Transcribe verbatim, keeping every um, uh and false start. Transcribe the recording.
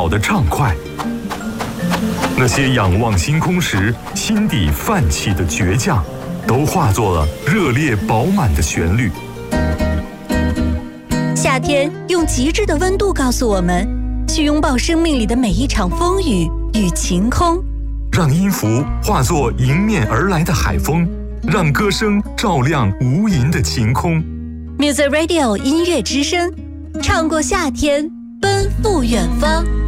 跑得畅快。那些仰望星空时心底泛起的倔强，都化作了热烈饱满的旋律。 夏天用极致的温度告诉我们，去拥抱生命里的每一场风雨与晴空， 让音符化作迎面而来的海风，让歌声照亮无垠的晴空。 Music Radio 音乐之声，唱过夏天，奔赴远方。